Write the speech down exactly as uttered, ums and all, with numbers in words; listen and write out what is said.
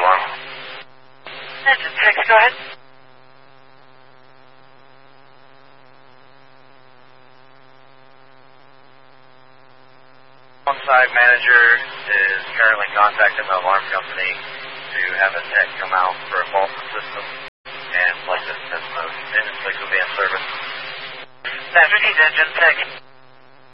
alarm. Engine tech, go ahead. On-site manager is currently contacting the alarm company to have a tech come out for a fault system and place it in test mode. Engine six will be in service. That fifteen engine tech.